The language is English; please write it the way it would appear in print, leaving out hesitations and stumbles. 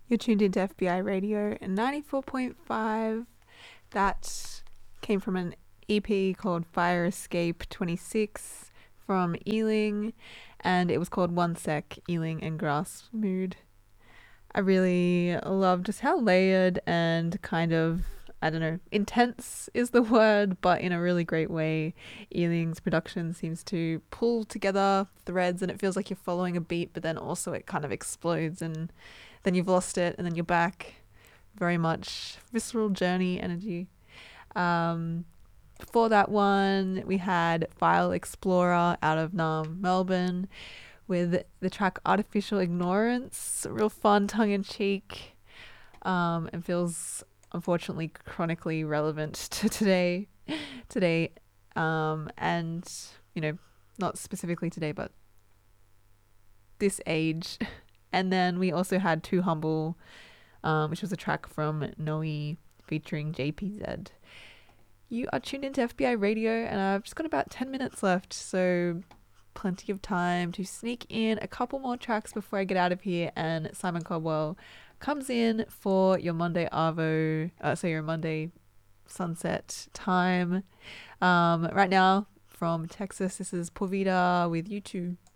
You're tuned into FBI Radio 94.5. That came from an EP called Fire Escape 26 from Ealing, and it was called One Sec, Ealing and Grass Mood. I really love just how layered and kind of, I don't know, intense is the word, but in a really great way. Ealing's production seems to pull together threads and it feels like you're following a beat, but then also it kind of explodes and then you've lost it and then you're back. Very much visceral journey energy. Before that one, we had File Explorer out of Melbourne with the track Artificial Ignorance. Real fun, tongue-in-cheek, and feels unfortunately chronically relevant to today, and not specifically today but this age. And then we also had Too Humble, which was a track from Noe featuring JPZ. You are tuned into FBI Radio, and I've just got about 10 minutes left, so plenty of time to sneak in a couple more tracks before I get out of here. And Simon Cobwell comes in for your Monday Arvo, your Monday sunset time. Right now from Texas, this is Povita with You Too.